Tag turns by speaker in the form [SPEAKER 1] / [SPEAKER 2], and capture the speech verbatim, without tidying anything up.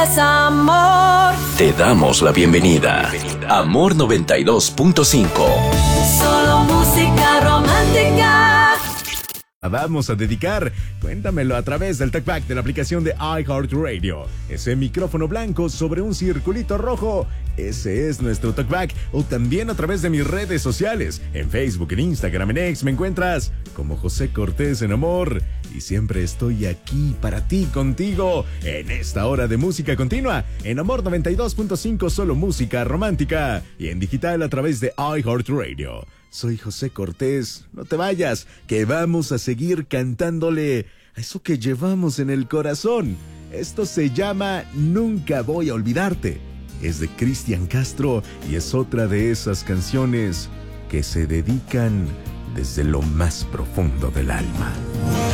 [SPEAKER 1] Es amor.
[SPEAKER 2] Te damos la bienvenida. Amor noventa y dos punto cinco.
[SPEAKER 1] Solo música romántica.
[SPEAKER 3] Vamos a dedicar, cuéntamelo a través del talkback de la aplicación de iHeartRadio. Ese micrófono blanco sobre un circulito rojo, ese es nuestro talkback. O también a través de mis redes sociales. En Facebook, en Instagram, en X me encuentras como José Cortés en Amor. Y siempre estoy aquí para ti, contigo, en esta hora de música continua. En Amor noventa y dos punto cinco, solo música romántica. Y en digital a través de iHeartRadio. Soy José Cortés, no te vayas, que vamos a seguir cantándole a eso que llevamos en el corazón. Esto se llama Nunca Voy a Olvidarte. Es de Cristian Castro y es otra de esas canciones que se dedican desde lo más profundo del alma.